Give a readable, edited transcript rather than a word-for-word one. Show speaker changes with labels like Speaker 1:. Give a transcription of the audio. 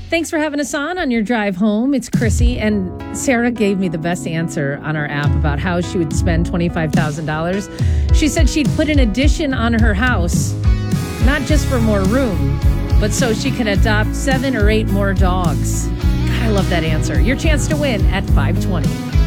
Speaker 1: Thanks for having us on your drive home. It's Chrissy, and Sarah gave me the best answer on our app about how she would spend $25,000. She said she'd put an addition on her house, not just for more room, but so she can adopt 7 or 8 more dogs. God, I love that answer. Your chance to win at 520.